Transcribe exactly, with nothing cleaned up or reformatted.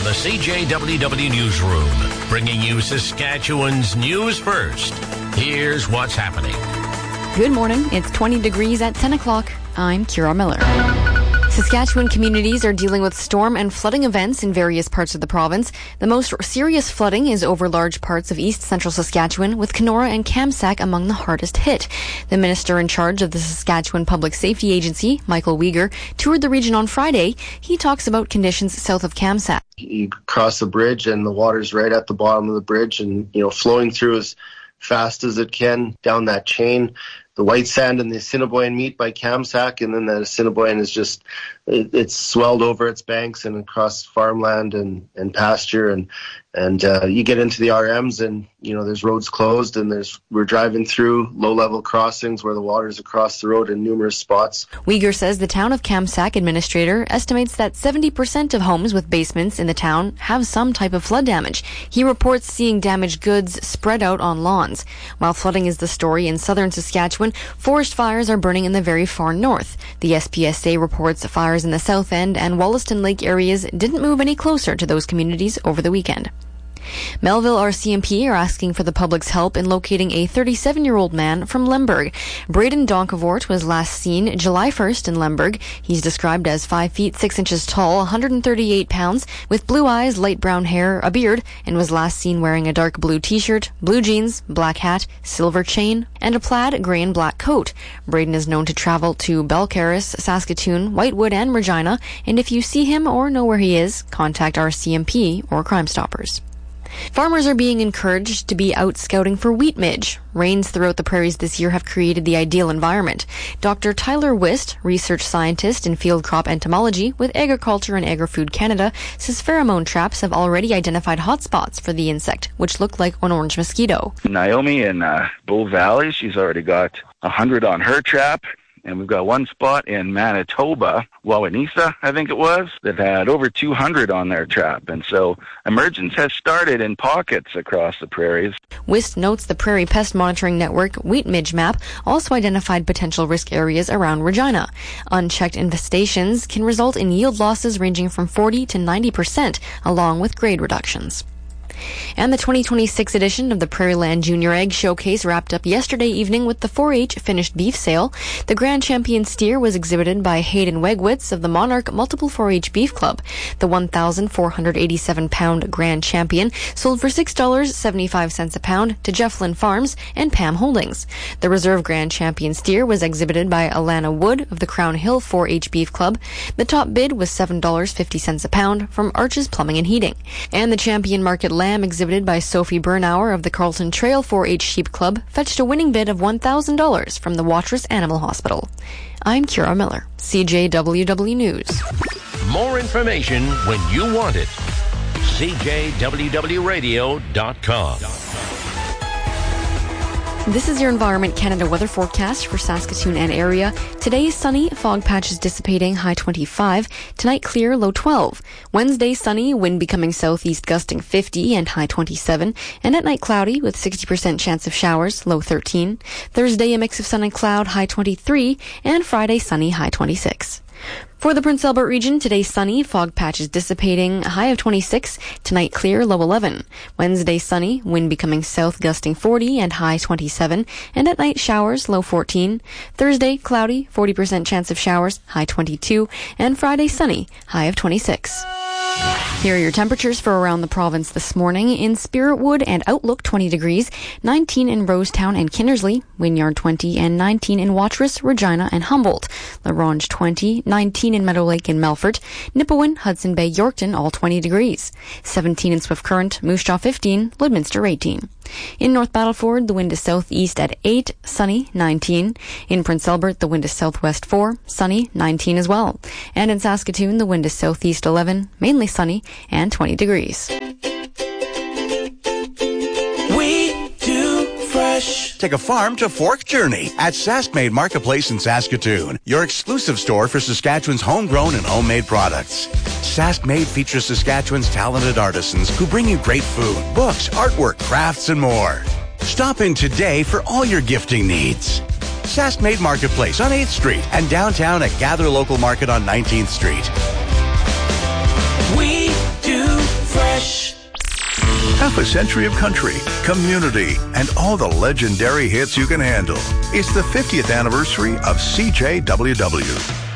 the C J W W Newsroom, bringing you Saskatchewan's news first. Here's what's happening. Good morning. It's twenty degrees at ten o'clock. I'm Kira Miller. Saskatchewan communities are dealing with storm and flooding events in various parts of the province. The most serious flooding is over large parts of east central Saskatchewan, with Kenora and Kamsack among the hardest hit. The minister in charge of the Saskatchewan Public Safety Agency, Michael Uyghur, toured the region on Friday. He talks about conditions south of Kamsack. You cross the bridge and the water's right at the bottom of the bridge and, you know, flowing through as fast as it can down that chain. The white sand and the Assiniboine meet by Kamsack, and then the Assiniboine is just, it, it's swelled over its banks and across farmland and, and pasture. And, and uh, you get into the R Ms and, you know, there's roads closed and there's, we're driving through low-level crossings where the water's across the road in numerous spots. Uyghur says the town of Kamsack administrator estimates that seventy percent of homes with basements in the town have some type of flood damage. He reports seeing damaged goods spread out on lawns. While flooding is the story in southern Saskatchewan, forest fires are burning in the very far north. The S P S A reports fires in the South End and Wollaston Lake areas didn't move any closer to those communities over the weekend. Melville R C M P are asking for the public's help in locating a thirty-seven-year-old man from Lemberg. Braden Donkavort was last seen July first in Lemberg. He's described as five feet six inches tall, one hundred thirty-eight pounds, with blue eyes, light brown hair, a beard, and was last seen wearing a dark blue t-shirt, blue jeans, black hat, silver chain, and a plaid grey and black coat. Braden is known to travel to Belcarris, Saskatoon, Whitewood, and Regina, and if you see him or know where he is, contact R C M P or Crime Stoppers. Farmers are being encouraged to be out scouting for wheat midge. Rains throughout the prairies this year have created the ideal environment. Doctor Tyler Wist, research scientist in field crop entomology with Agriculture and Agri-Food Canada, says pheromone traps have already identified hotspots for the insect, which look like an orange mosquito. Naomi in uh, Bull Valley, she's already got one hundred on her trap. And we've got one spot in Manitoba, Wawanesa, I think it was, that had over two hundred on their trap. And so emergence has started in pockets across the prairies. Wist notes the Prairie Pest Monitoring Network Wheat Midge map also identified potential risk areas around Regina. Unchecked infestations can result in yield losses ranging from forty to ninety percent, along with grade reductions. And the twenty twenty-six edition of the Prairieland Junior Egg Showcase wrapped up yesterday evening with the four H finished beef sale. The Grand Champion steer was exhibited by Hayden Wegwitz of the Monarch Multiple four H Beef Club. The one thousand four hundred eighty-seven pound Grand Champion sold for six dollars and seventy-five cents a pound to Jeff Lynn Farms and Pam Holdings. The Reserve Grand Champion steer was exhibited by Alana Wood of the Crown Hill four H Beef Club. The top bid was seven dollars and fifty cents a pound from Arches Plumbing and Heating. And the Champion Market Lamb exhibited by Sophie Bernauer of the Carlton Trail four H Sheep Club fetched a winning bid of one thousand dollars from the Watrous Animal Hospital. I'm Kira Miller, C J W W News. More information when you want it. C J W W radio dot com. This is your Environment Canada weather forecast for Saskatoon and area. Today, sunny, fog patches dissipating, high twenty-five. Tonight, clear, low twelve. Wednesday, sunny, wind becoming southeast gusting fifty and high twenty-seven. And at night, cloudy with sixty percent chance of showers, low thirteen. Thursday, a mix of sun and cloud, high twenty-three. And Friday, sunny, high twenty-six. For the Prince Albert region, today sunny, fog patches dissipating, a high of twenty-six. Tonight clear, low eleven. Wednesday sunny, wind becoming south gusting forty and high twenty-seven. And at night showers, low fourteen. Thursday cloudy, forty percent chance of showers, high twenty-two. And Friday sunny, high of twenty-six. Here are your temperatures for around the province this morning. In Spiritwood and Outlook, twenty degrees, nineteen in Rosetown and Kinnersley, Wynyard twenty, and nineteen in Watrous, Regina, and Humboldt. La Ronge twenty, nineteen in Meadow Lake and Melfort, Nipawin, Hudson Bay, Yorkton, all twenty degrees, seventeen in Swift Current, Moose Jaw fifteen, Lloydminster eighteen. In North Battleford, the wind is southeast at eight, sunny, nineteen. In Prince Albert, the wind is southwest four, sunny, nineteen as well. And in Saskatoon, the wind is southeast eleven, mainly sunny, and twenty degrees. We do fresh. Take a farm to fork journey at Saskmade Marketplace in Saskatoon, your exclusive store for Saskatchewan's homegrown and homemade products. Saskmade features Saskatchewan's talented artisans who bring you great food, books, artwork, crafts, and more. Stop in today for all your gifting needs. Saskmade Marketplace on eighth Street and downtown at Gather Local Market on nineteenth Street. We do Fresh. Half a century of country, community, and all the legendary hits you can handle. It's the fiftieth anniversary of C J W W.